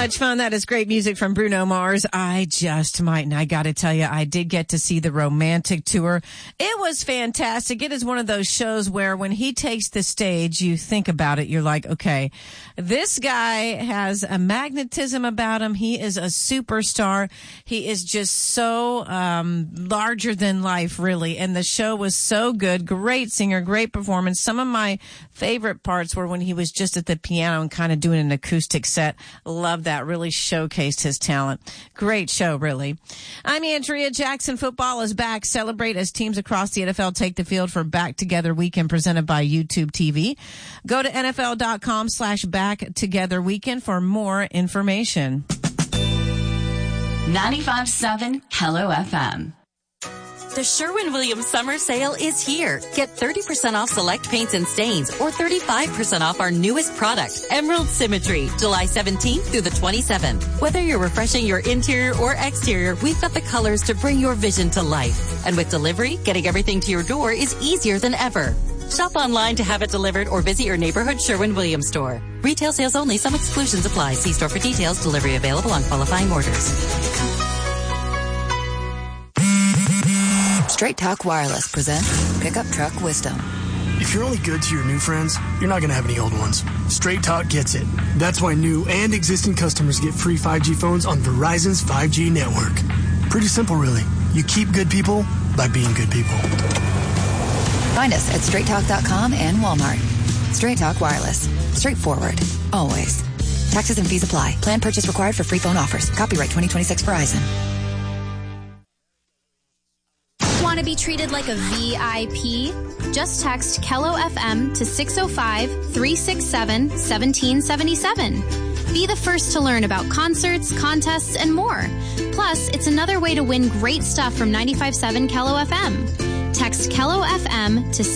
much fun. That is great music from Bruno Mars. I just might. And I got to tell you, I did get to see the Romantic Tour. It was fantastic. It is one of those shows where when he takes the stage, you think about it. You're like, okay, this guy has a magnetism about him. He is a superstar. He is just so larger than life, really. And the show was so good. Great singer, great performance. Some of my favorite parts were when he was just at the piano and kind of doing an acoustic set. Love that. Really showcased his talent. Great show, really. I'm Andrea. Jackson football is back. Celebrate as teams across the NFL take the field for Back Together Weekend presented by YouTube TV. Go to NFL.com/Back Together Weekend for more information. 95.7 Hello FM. The Sherwin-Williams Summer Sale is here. Get 30% off select paints and stains or 35% off our newest product, Emerald Symmetry, July 17th through the 27th. Whether you're refreshing your interior or exterior, we've got the colors to bring your vision to life. And with delivery, getting everything to your door is easier than ever. Shop online to have it delivered or visit your neighborhood Sherwin-Williams store. Retail sales only. Some exclusions apply. See store for details. Delivery available on qualifying orders. Straight Talk Wireless presents Pickup Truck Wisdom. If you're only good to your new friends, you're not going to have any old ones. Straight Talk gets it. That's why new and existing customers get free 5G phones on Verizon's 5G network. Pretty simple, really. You keep good people by being good people. Find us at straighttalk.com and Walmart. Straight Talk Wireless. Straightforward. Always. Taxes and fees apply. Plan purchase required for free phone offers. Copyright 2026 Verizon. Want to be treated like a VIP? Just text Kello FM to 605-367-1777. Be the first to learn about concerts, contests, and more. Plus, it's another way to win great stuff from 95.7 Kello FM. Text Kello FM to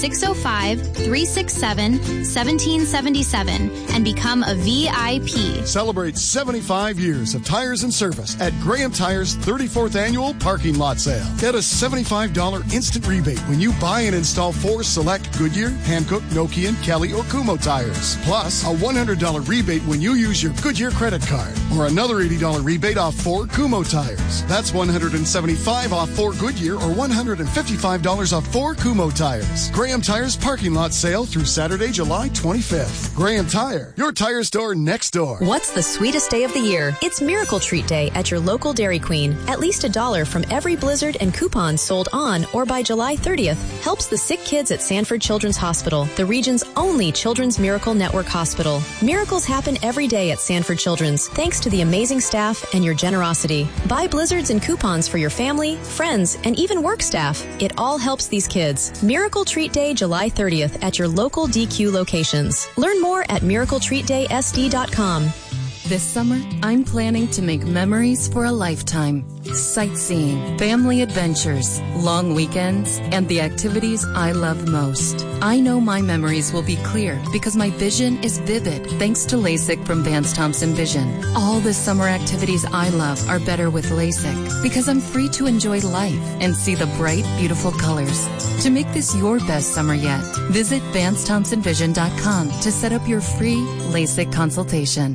605-367-1777 and become a VIP. Celebrate 75 years of tires and service at Graham Tires' 34th Annual Parking Lot Sale. Get a $75 instant rebate when you buy and install 4 select Goodyear, Hankook, Nokian, Kelly, or Kumho tires. Plus, a $100 rebate when you use your Goodyear credit card. Or another $80 rebate off 4 Kumho tires. That's $175 off 4 Goodyear or $155 off 4 Kumho tires. Graham Tires Parking Lot Sale through Saturday, July 25th. Graham Tire, your tire store next door. What's the sweetest day of the year? It's Miracle Treat Day at your local Dairy Queen. At least $1 from every Blizzard and coupons sold on or by July 30th helps the sick kids at Sanford Children's Hospital, the region's only Children's Miracle Network hospital. Miracles happen every day at Sanford Children's thanks to the amazing staff and your generosity. Buy Blizzards and coupons for your family, friends, and even work staff. It all helps these kids. Miracle Treat Day, July 30th at your local DQ locations. Learn more at miracletreatdaysd.com. This summer, I'm planning to make memories for a lifetime. Sightseeing, family adventures, long weekends, and the activities I love most. I know my memories will be clear because my vision is vivid thanks to LASIK from Vance Thompson Vision. All the summer activities I love are better with LASIK because I'm free to enjoy life and see the bright, beautiful colors. To make this your best summer yet, visit VanceThompsonVision.com to set up your free LASIK consultation.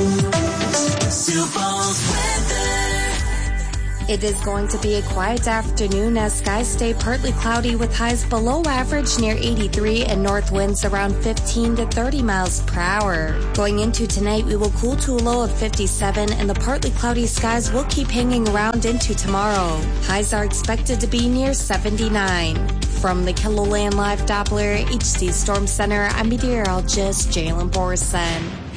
It is going to be a quiet afternoon as skies stay partly cloudy with highs below average near 83 and north winds around 15 to 30 miles per hour. Going into tonight, we will cool to a low of 57 and the partly cloudy skies will keep hanging around into tomorrow. Highs are expected to be near 79. From the KELOLAND Live Doppler HD Storm Center, I'm meteorologist Jalen Borson.